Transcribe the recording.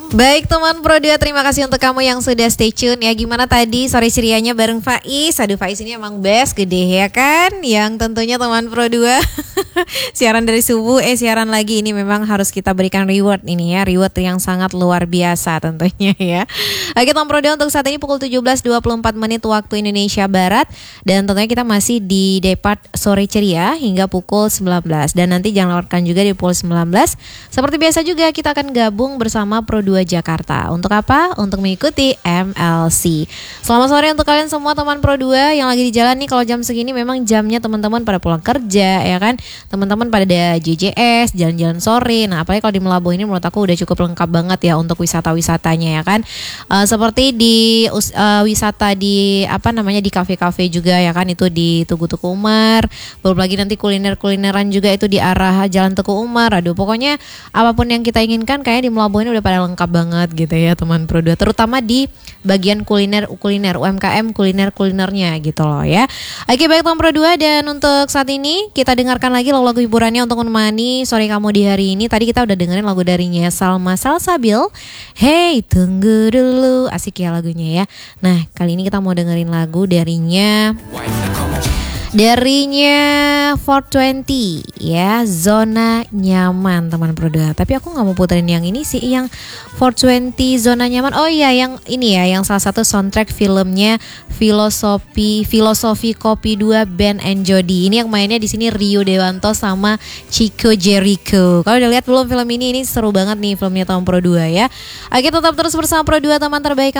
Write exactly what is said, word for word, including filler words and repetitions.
Baik teman Pro dua, terima kasih untuk kamu yang sudah stay tune ya. Gimana tadi sore cerianya bareng Faiz? Aduh, Faiz ini emang best gede ya kan. Yang tentunya teman Pro dua siaran dari subuh, eh siaran lagi ini memang harus kita berikan reward ini ya. Reward yang sangat luar biasa tentunya ya. Oke teman Pro dua, untuk saat ini pukul tujuh belas dua puluh empat menit waktu Indonesia Barat. Dan tentunya kita masih di Depart Sore Ceria hingga pukul sembilan belas. Dan nanti jangan lewatkan juga di pukul sembilan belas. Seperti biasa juga kita akan gabung bersama Pro dua Jakarta. Untuk apa? Untuk mengikuti M L C. Selamat sore untuk kalian semua teman Pro dua yang lagi di jalan nih. Kalau jam segini memang jamnya teman-teman pada pulang kerja ya kan. Teman-teman pada ada J J S, jalan-jalan sore. Nah, apalagi kalau di Melabuh ini menurut aku udah cukup lengkap banget ya untuk wisata-wisatanya ya kan. Uh, seperti di uh, wisata di apa namanya di kafe-kafe juga ya kan, itu di Tugu Tuku Umar. Belum lagi nanti kuliner-kulineran juga itu di arah Jalan Tuku Umar. Aduh, pokoknya apapun yang kita inginkan kayaknya di Melabuh ini udah pada lengkap banget gitu ya teman Pro dua, terutama di bagian kuliner kuliner U M K M kuliner kulinernya gitu loh ya. Oke baik teman Pro dua, dan untuk saat ini kita dengarkan lagi lagu-lagu hiburannya untuk menemani sore kamu di hari ini. Tadi kita udah dengerin lagu darinya Salma Salsabil, Hey Tunggu Dulu, asik ya lagunya ya. Nah kali ini kita mau dengerin lagu darinya Darinya empat dua puluh ya, Zona Nyaman teman Pro dua. Tapi aku gak mau puterin yang ini sih, yang empat dua puluh Zona Nyaman. Oh iya yang ini ya, yang salah satu soundtrack filmnya Filosofi Filosofi Kopi dua Band and Jody. Ini yang mainnya di sini Rio Dewanto sama Chico Jericho. Kalau udah lihat belum film ini? Ini seru banget nih filmnya teman Pro dua ya. Oke tetap terus bersama Pro dua, teman terbaik.